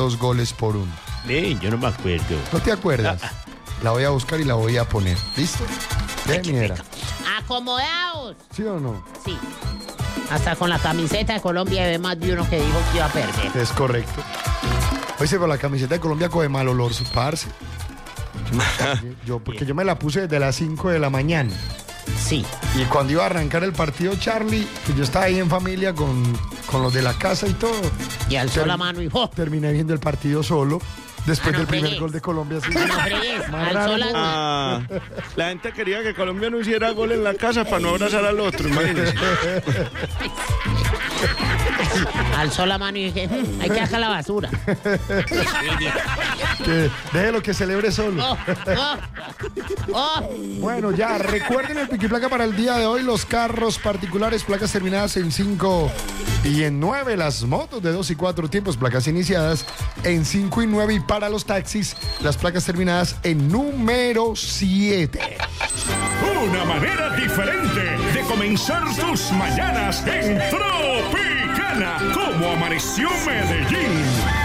2-1. Yo no me acuerdo. ¿No te acuerdas? La voy a buscar y la voy a poner. ¿Listo? Mira. Acomodaos. ¿Sí o no? Sí. Hasta con la camiseta de Colombia ve más de uno que dijo que iba a perder. Es correcto. Oye, pero la camiseta de Colombia coge mal olor, su parce. Porque yo me la puse desde las 5 de la mañana. Sí. Y cuando iba a arrancar el partido, Charlie, pues yo estaba ahí en familia con los de la casa y todo. Y alzó la mano y ¡oh! Terminé viendo el partido solo. Después no del primer fregues. gol de Colombia. Sí. No fregues, alzó la... La gente quería que Colombia no hiciera gol en la casa para no abrazar al otro, imagínense. Alzó la mano y dije, hay que sacar la basura. Déjelo que celebre solo. Oh. Bueno, ya, recuerden el pico y placa para el día de hoy. Los carros particulares, placas terminadas en 5 y en 9. Las motos de 2 y 4 tiempos, placas iniciadas en 5 y 9. Y para los taxis, las placas terminadas en número 7. Una manera diferente de comenzar tus mañanas en Tropicana, como amaneció Medellín.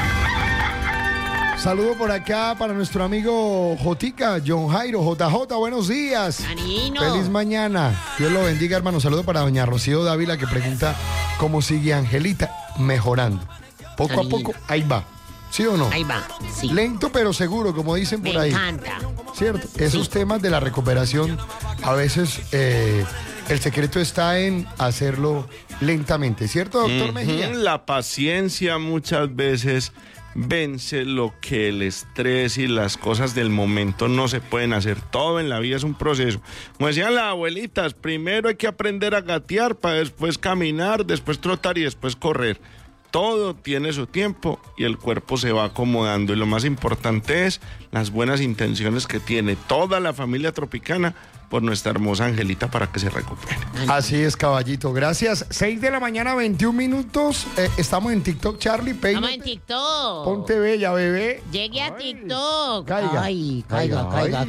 Saludo por acá para nuestro amigo Jotica, John Jairo, JJ, buenos días. Manino. Feliz mañana. Dios lo bendiga, hermano. Saludo para doña Rocío Dávila, que pregunta cómo sigue Angelita. Mejorando. Poco a poco, ahí va. ¿Sí o no? Ahí va, sí. Lento pero seguro, como dicen por ahí. Me encanta. ¿Cierto? Esos temas de la recuperación, a veces el secreto está en hacerlo lentamente. ¿Cierto, doctor Mejía? La paciencia muchas veces vence lo que el estrés y las cosas del momento no se pueden hacer. Todo en la vida es un proceso. Como decían las abuelitas, primero hay que aprender a gatear para después caminar, después trotar y después correr. Todo tiene su tiempo y el cuerpo se va acomodando. Y lo más importante es las buenas intenciones que tiene toda la familia tropicana por nuestra hermosa Angelita para que se recupere. Así es, caballito. Gracias. 6 de la mañana, 21 minutos. Estamos en TikTok, Charlie. Estamos en TikTok. Ponte bella, bebé. Llegue a TikTok. Caiga. Ay, caiga.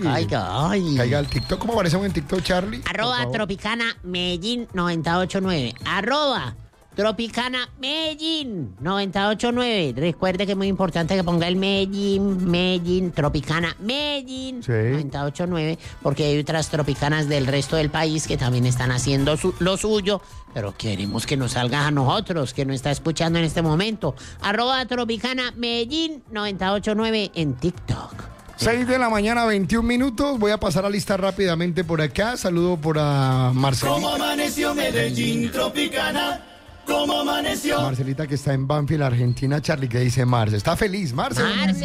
Ay. Caiga al TikTok. ¿Cómo aparecemos en TikTok, Charlie? @ Tropicana Medellín 989. @ Tropicana Medellín 989. Recuerde que es muy importante que ponga el Medellín, Tropicana Medellín 989, porque hay otras tropicanas del resto del país que también están haciendo lo suyo, pero queremos que nos salga a nosotros, que nos está escuchando en este momento. @ Tropicana Medellín 989 en TikTok. 6 de la mañana, 21 minutos. Voy a pasar a lista rápidamente por acá. Saludo por a Marcelita. ¿Cómo amaneció Medellín, Tropicana? ¿Cómo amaneció? Marcelita, que está en Banfield, Argentina. Charlie, que dice Marce. Está feliz, Marce.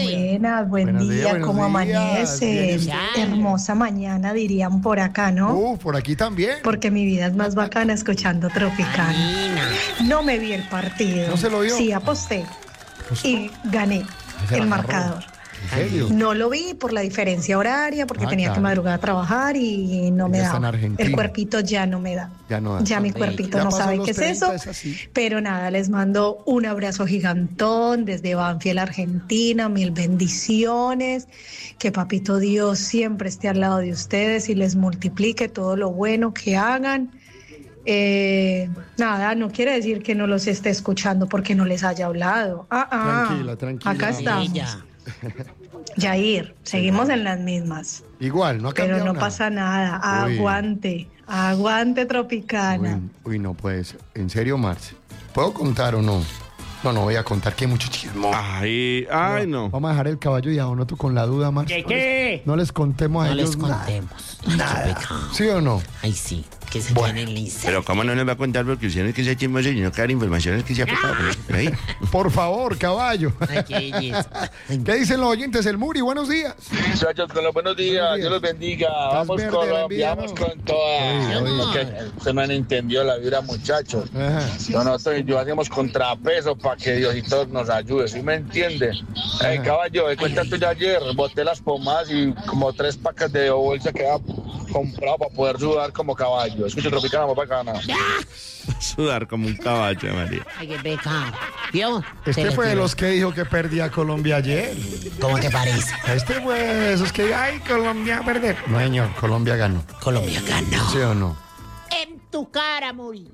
Buen día, ¿cómo amaneces? Hermosa mañana, dirían por acá, ¿no? Por aquí también. Porque mi vida es más bacana escuchando Tropicana. No me vi el partido. ¿No se lo vio? Sí, aposté. Y gané el marcador. ¿En serio? No lo vi por la diferencia horaria, porque tenía que madrugar a trabajar y no me da. El cuerpito ya no me da. Ya mi cuerpito no sabe qué es eso. Pero nada, les mando un abrazo gigantón desde Banfield, Argentina. 1000 bendiciones. Que Papito Dios siempre esté al lado de ustedes y les multiplique todo lo bueno que hagan. Nada, no quiere decir que no los esté escuchando porque no les haya hablado. Tranquila. Acá estamos. Yair, seguimos en las mismas. Igual, no ha cambiado Pero no nada. pasa nada. Aguante Tropicana. Uy, no puede ser. ¿En serio, Marce? ¿Puedo contar o no? No voy a contar, que hay mucho chismo. Ay, no. Vamos a dejar el caballo y abonoto con la duda, Marce. ¿De qué? No les contemos a ellos nada. ¿Sí o no? Ay, sí. Que se tienen lista. Pero cómo no nos va a contar, porque usted no es que sea chismoso y no crear informaciones que se ha pegado por ahí. Por favor, caballo. Ay, qué belleza. ¿Qué dicen los oyentes? El Muri, buenos días. Muchachos, con los buenos días, Dios los bendiga. Vamos Colombia, vamos con toda. Ustedes no han entendido la vida, muchachos. Nosotros hacemos contrapeso para que Diosito nos ayude, ¿sí me entiende? Caballo, de cuenta tuya ayer, boté las pomadas y como 3 pacas de bolsa que había comprado para poder sudar como caballo. Escucho Tropicana, más bacana. Sudar como un caballo, María. Ay, qué pecado. ¿Vio? Este fue de los que dijo que perdía Colombia ayer. ¿Cómo te parece? Este fue de esos que, ay, Colombia perder. No, señor, Colombia ganó. Colombia ganó. ¿Sí o no? En tu cara, Muri.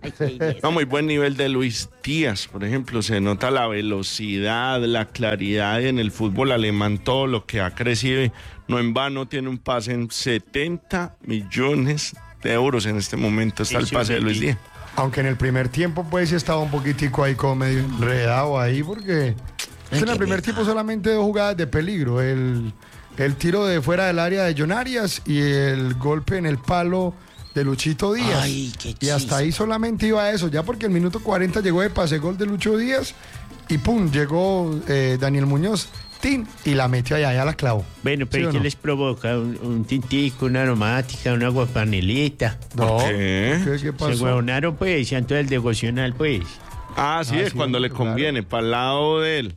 No, muy buen nivel de Luis Díaz, por ejemplo. Se nota la velocidad, la claridad en el fútbol alemán, todo lo que ha crecido. No en vano tiene un pase en 70 millones de euros en este momento. Está el pase de Luis Díaz. Aunque en el primer tiempo, pues, sí estaba un poquitico ahí como medio enredado ahí, porque en el primer tiempo solamente 2 jugadas de peligro. El tiro de fuera del área de John Arias y el golpe en el palo de Luchito Díaz. Ay, qué y hasta ahí solamente iba eso, ya porque el minuto 40 llegó de pase gol de Lucho Díaz y pum, llegó Daniel Muñoz. Y la metió allá la clavó. Bueno, pero ¿qué les provoca? ¿Un tintico, una aromática, una aguapanelita? No. ¿Qué pasó? Se huevonaron, pues, y entonces el devocional, pues. Sí, es cuando le conviene, para el lado de él.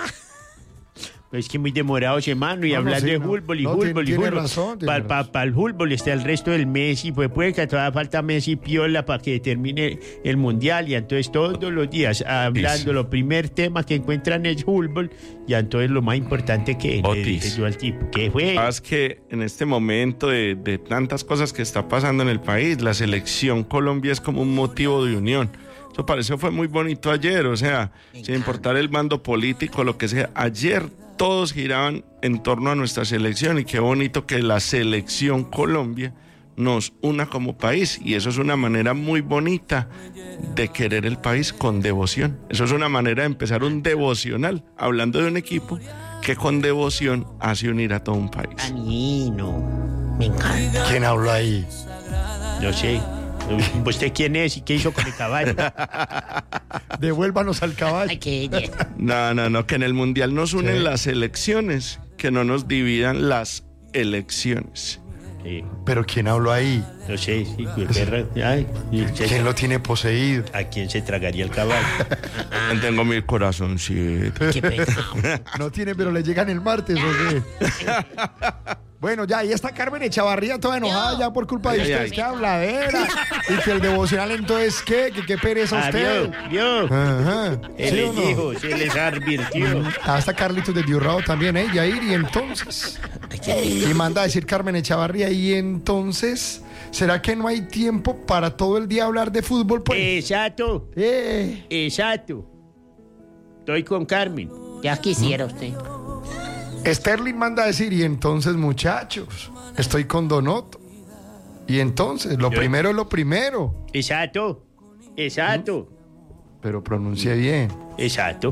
Pues que muy demorado semana y hablando de fútbol y fútbol. Tiene razón. Para el fútbol está el resto del Messi, pues puede que todavía falta Messi piola para que termine el mundial y entonces todos los días hablando, lo primer tema que encuentran es fútbol y entonces lo más importante que es al tipo. ¿Qué fue? Es que en este momento de tantas cosas que está pasando en el país, la selección Colombia es como un motivo de unión. Eso pareció fue muy bonito ayer, o sea, sin importar el bando político, lo que sea, ayer todos giraban en torno a nuestra selección y qué bonito que la selección Colombia nos una como país y eso es una manera muy bonita de querer el país con devoción. Eso es una manera de empezar un devocional, hablando de un equipo que con devoción hace unir a todo un país. Danino, me encanta. ¿Quién habló ahí? No sé. ¿Usted quién es y qué hizo con el caballo? Devuélvanos al caballo. No, que en el mundial nos unen las elecciones, que no nos dividan las elecciones. Sí. ¿Pero quién habló ahí? No sé, sí, ¿Quién lo tiene poseído? ¿A quién se tragaría el caballo? Tengo mi corazoncito. Qué pecado. No tiene, pero le llegan el martes, ¿o qué? Bueno, ya, ahí está Carmen Echavarría toda enojada ya por culpa de ustedes. ¡Qué habladera! Y que el devocional, entonces, ¿qué pereza usted? Vio. Ajá. Él les dijo, se les advirtió. Hasta Carlitos de Diurrao también, Yair, y entonces. Y manda a decir Carmen Echavarría, y entonces, ¿será que no hay tiempo para todo el día hablar de fútbol? Pues? Exacto. Exacto. Estoy con Carmen. Ya quisiera usted. Sterling manda a decir, y entonces, muchachos, estoy con Donoto. Y entonces, lo primero es lo primero. Exacto. Pero pronuncie bien. Exacto.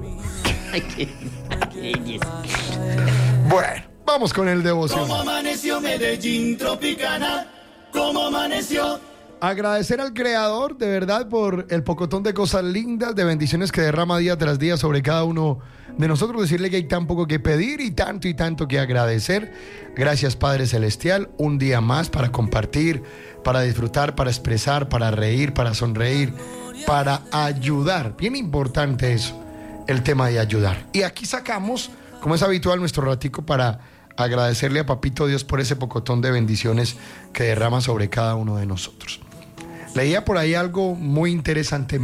Bueno, vamos con el devoción. ¿Cómo amaneció Medellín Tropicana? ¿Cómo amaneció? Agradecer al Creador, de verdad, por el pocotón de cosas lindas, de bendiciones que derrama día tras día sobre cada uno de nosotros. Decirle que hay tan poco que pedir y tanto que agradecer. Gracias, Padre Celestial, un día más para compartir, para disfrutar, para expresar, para reír, para sonreír, para ayudar. Bien importante eso, el tema de ayudar. Y aquí sacamos, como es habitual, nuestro ratico para agradecerle a Papito Dios por ese pocotón de bendiciones que derrama sobre cada uno de nosotros. Leía por ahí algo muy interesante,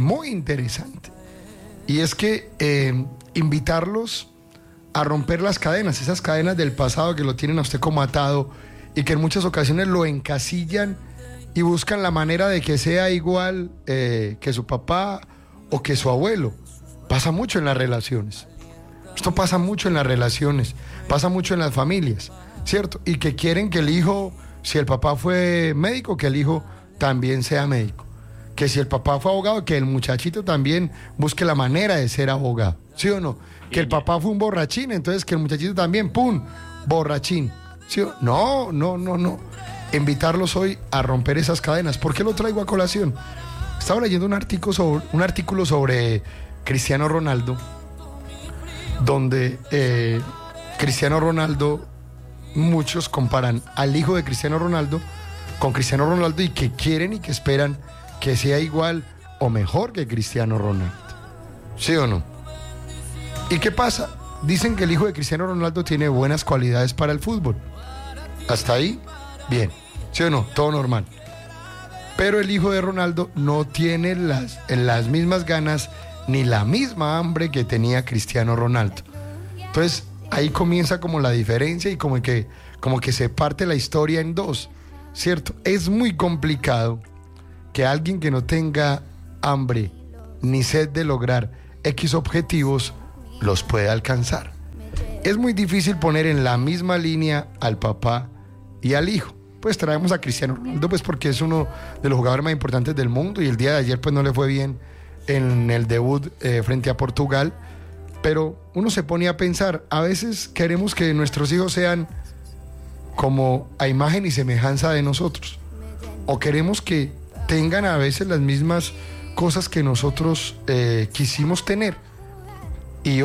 y es que invitarlos a romper las cadenas, esas cadenas del pasado que lo tienen a usted como atado y que en muchas ocasiones lo encasillan y buscan la manera de que sea igual que su papá o que su abuelo. Pasa mucho en las relaciones. Esto pasa mucho en las relaciones, pasa mucho en las familias, ¿cierto? Y que quieren que el hijo, si el papá fue médico, que el hijo también sea médico. Que si el papá fue abogado, que el muchachito también busque la manera de ser abogado, ¿sí o no? Que el papá fue un borrachín, entonces que el muchachito también, ¡pum!, borrachín. ¿Sí o no? No. Invitarlos hoy a romper esas cadenas. ¿Por qué lo traigo a colación? Estaba leyendo un artículo sobre Cristiano Ronaldo, donde Cristiano Ronaldo, muchos comparan al hijo de Cristiano Ronaldo con Cristiano Ronaldo y que quieren y que esperan que sea igual o mejor que Cristiano Ronaldo. ¿Sí o no? ¿Y qué pasa? Dicen que el hijo de Cristiano Ronaldo tiene buenas cualidades para el fútbol. Hasta ahí, bien. ¿Sí o no? Todo normal. Pero el hijo de Ronaldo no tiene las mismas ganas ni la misma hambre que tenía Cristiano Ronaldo. Entonces, ahí comienza como la diferencia y como que se parte la historia en dos, ¿cierto? Es muy complicado que alguien que no tenga hambre ni sed de lograr X objetivos, los puede alcanzar. Es muy difícil poner en la misma línea al papá y al hijo. Pues traemos a Cristiano Ronaldo, pues porque es uno de los jugadores más importantes del mundo, y el día de ayer pues no le fue bien en el debut frente a Portugal. Pero uno se pone a pensar, a veces queremos que nuestros hijos sean como a imagen y semejanza de nosotros, o queremos que tengan a veces las mismas cosas que nosotros quisimos tener. Y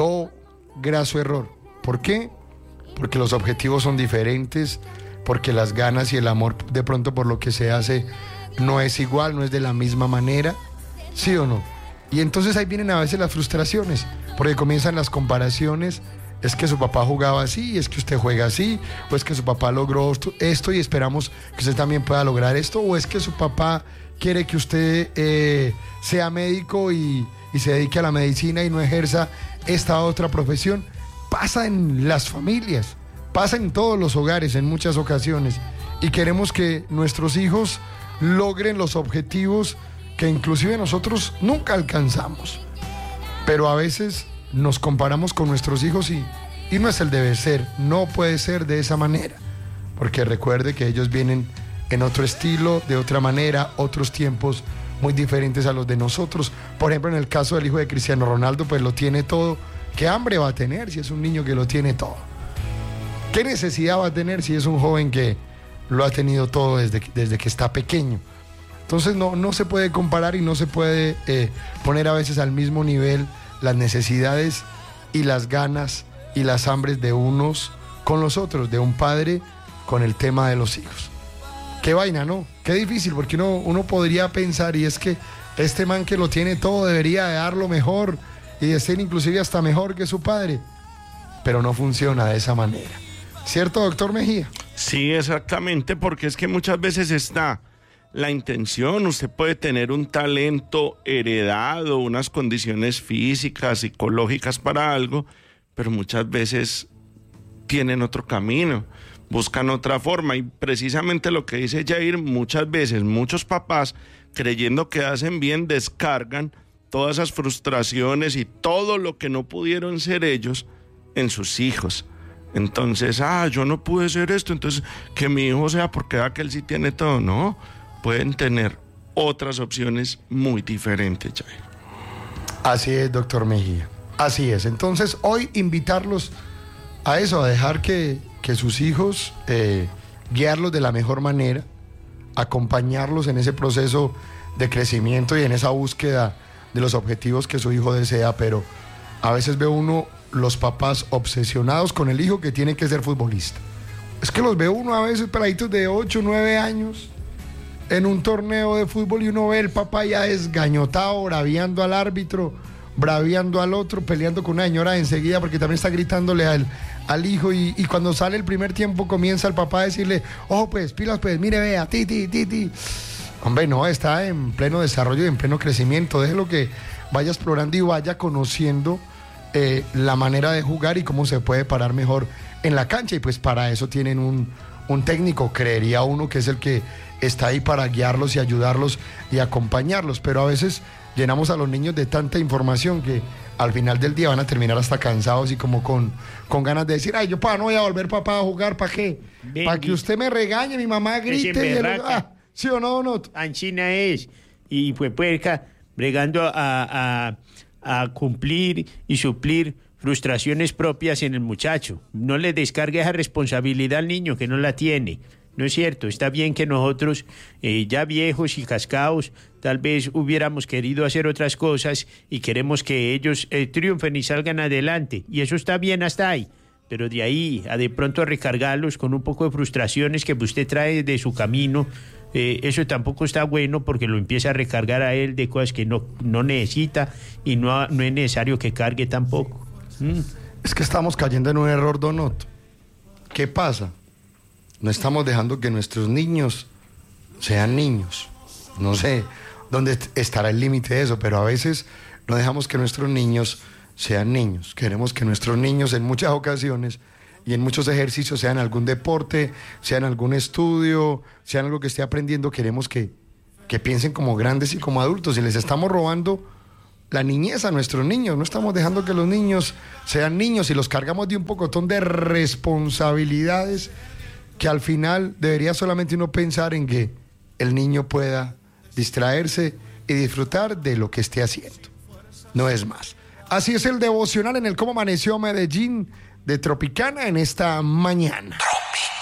graso error. ¿Por qué? Porque los objetivos son diferentes, porque las ganas y el amor de pronto por lo que se hace no es igual, no es de la misma manera, ¿sí o no? Y entonces ahí vienen a veces las frustraciones, porque comienzan las comparaciones. Es que su papá jugaba así, es que usted juega así, o es que su papá logró esto y esperamos que usted también pueda lograr esto, o es que su papá quiere que usted sea médico y se dedique a la medicina y no ejerza esta otra profesión. Pasa en las familias, pasa en todos los hogares en muchas ocasiones, y queremos que nuestros hijos logren los objetivos que inclusive nosotros nunca alcanzamos, pero a veces nos comparamos con nuestros hijos y no es el deber ser, no puede ser de esa manera, porque recuerde que ellos vienen en otro estilo, de otra manera, otros tiempos muy diferentes a los de nosotros. Por ejemplo, en el caso del hijo de Cristiano Ronaldo, pues lo tiene todo. ¿Qué hambre va a tener si es un niño que lo tiene todo? ¿Qué necesidad va a tener si es un joven que lo ha tenido todo desde que está pequeño? Entonces no se puede comparar y no se puede poner a veces al mismo nivel las necesidades y las ganas y las hambres de unos con los otros, de un padre con el tema de los hijos. Qué vaina, ¿no? Qué difícil, porque uno podría pensar, y es que este man que lo tiene todo debería de dar lo mejor y de ser inclusive hasta mejor que su padre, pero no funciona de esa manera. ¿Cierto, doctor Mejía? Sí, exactamente, porque es que muchas veces está la intención. Usted puede tener un talento heredado, unas condiciones físicas, psicológicas para algo, pero muchas veces tienen otro camino, buscan otra forma, y precisamente lo que dice Jair, muchas veces muchos papás, creyendo que hacen bien, descargan todas esas frustraciones y todo lo que no pudieron ser ellos en sus hijos. Entonces, yo no pude ser esto, entonces que mi hijo sea, porque aquel sí tiene todo. No, pueden tener otras opciones muy diferentes, Jair. Así es, doctor Mejía, así es. Entonces, hoy invitarlos a eso, a dejar que sus hijos, guiarlos de la mejor manera, acompañarlos en ese proceso de crecimiento y en esa búsqueda de los objetivos que su hijo desea. Pero a veces ve uno los papás obsesionados con el hijo que tiene que ser futbolista. Es que los ve uno a veces peladitos de 8, 9 años en un torneo de fútbol, y uno ve el papá ya desgañotado, braviando al árbitro, braviando al otro, peleando con una señora enseguida porque también está gritándole al hijo, y cuando sale el primer tiempo comienza el papá a decirle: ojo pues, pilas pues, mire, vea, ti. Hombre, no, está en pleno desarrollo y en pleno crecimiento. Déjelo que vaya explorando y vaya conociendo la manera de jugar y cómo se puede parar mejor en la cancha, y pues para eso tienen un técnico, creería uno, que es el que está ahí para guiarlos y ayudarlos y acompañarlos. Pero a veces llenamos a los niños de tanta información que al final del día van a terminar hasta cansados y como con ganas de decir: ay, yo no voy a volver, papá, a jugar. ¿Para qué? Para que usted me regañe, mi mamá grite. ¿Sí o no, no? Anchina es. Y pues puerca, bregando a cumplir y suplir frustraciones propias en el muchacho. No le descargue esa responsabilidad al niño que no la tiene. No es cierto. Está bien que nosotros, ya viejos y cascados, tal vez hubiéramos querido hacer otras cosas y queremos que ellos triunfen y salgan adelante. Y eso está bien hasta ahí. Pero de ahí a de pronto recargarlos con un poco de frustraciones que usted trae de su camino, eso tampoco está bueno, porque lo empieza a recargar a él de cosas que no necesita, y no es necesario que cargue tampoco. Es que estamos cayendo en un error, Donoto. ¿Qué pasa? No estamos dejando que nuestros niños sean niños. No sé dónde estará el límite de eso, pero a veces no dejamos que nuestros niños sean niños. Queremos que nuestros niños en muchas ocasiones y en muchos ejercicios, sea en algún deporte, sea en algún estudio, sea en algo que esté aprendiendo, queremos que que piensen como grandes y como adultos, y les estamos robando la niñez a nuestros niños. No estamos dejando que los niños sean niños y los cargamos de un pocotón de responsabilidades que al final debería solamente uno pensar en que el niño pueda distraerse y disfrutar de lo que esté haciendo. No es más. Así es el devocional en el Cómo Amaneció Medellín de Tropicana en esta mañana.